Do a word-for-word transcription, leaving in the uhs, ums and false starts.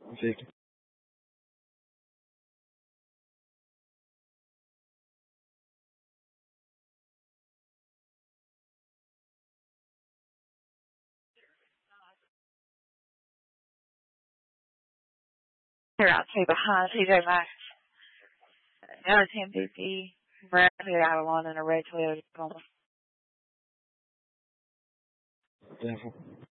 Vicky. They're out two behind T J Maxx. Now it's M V P. Bradley Avalon and a red Toyota. Devil.